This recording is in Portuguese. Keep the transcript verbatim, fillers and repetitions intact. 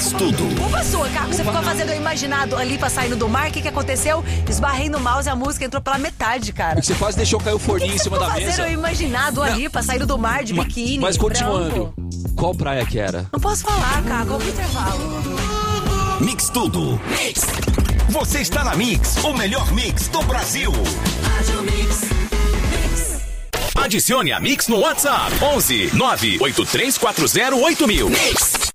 Mix Tudo. Culpa sua, Caco. Você ficou fazendo o imaginado ali pra saindo do mar. O que, que aconteceu? Esbarrei no mouse e a música entrou pela metade, cara. Você quase deixou cair o forninho em cima da mesa. Você ficou fazendo o imaginado ali pra sair do mar de Ma- biquíni. Mas continuando, branco. qual praia que era? Não posso falar, Caco. Qual que é o intervalo? Mix Tudo. Mix. Você está na Mix, o melhor mix do Brasil. Adicione a Mix no WhatsApp onze nove oito três quatro zero oito mil. Mix.